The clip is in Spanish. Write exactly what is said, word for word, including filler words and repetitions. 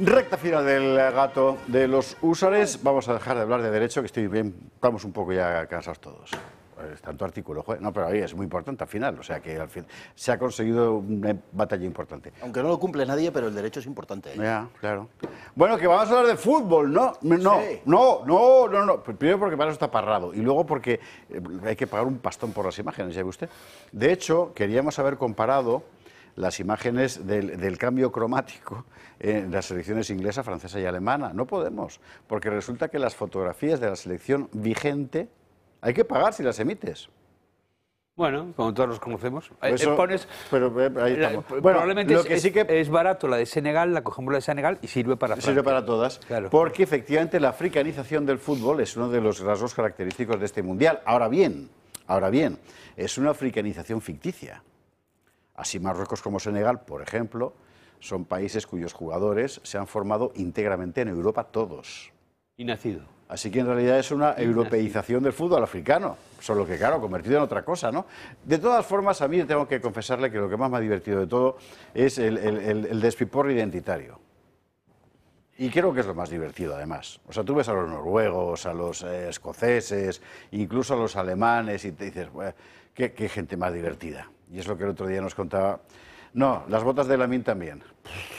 Recta final del gato de los húsares. Vamos a dejar de hablar de derecho, que estoy bien, estamos un poco ya cansados todos. Es tanto artículo, joder. No, pero ahí es muy importante al final, o sea que al fin se ha conseguido una batalla importante. Aunque no lo cumple nadie, pero el derecho es importante, ¿eh? Ya, claro. Bueno, que vamos a hablar de fútbol, ¿no? No, Sí. no, no, no, no. Primero porque para eso está Parrado y luego porque eh, hay que pagar un pastón por las imágenes, ya ve usted. De hecho, queríamos haber comparado las imágenes del, del cambio cromático en las selecciones inglesa, francesa y alemana. No podemos, porque resulta que las fotografías de la selección vigente hay que pagar si las emites. Bueno, como todos los conocemos. Pues Eh, eso, pones, pero eh, ahí la- estamos. Bueno, probablemente lo es, que es- sí que es barato la de Senegal, la cogemos la de Senegal y sirve para Francia. sirve para todas, Claro. porque efectivamente la africanización del fútbol es uno de los rasgos característicos de este mundial. Ahora bien, ahora bien, es una africanización ficticia. Así Marruecos como Senegal, por ejemplo, son países cuyos jugadores se han formado íntegramente en Europa todos. Y nacido. Así que en realidad es una europeización del fútbol africano, solo que claro, convertido en otra cosa, ¿no? De todas formas, a mí tengo que confesarle que lo que más me ha divertido de todo es el, el, el, el despiporre identitario. Y creo que es lo más divertido, además. O sea, tú ves a los noruegos, a los eh, escoceses, incluso a los alemanes, y te dices, bueno, qué, qué gente más divertida. Y es lo que el otro día nos contaba. No, las botas de Lamine también.